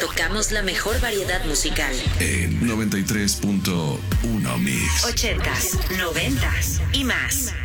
tocamos la mejor variedad musical. En 93.1 Mix. 80s, 90s y más.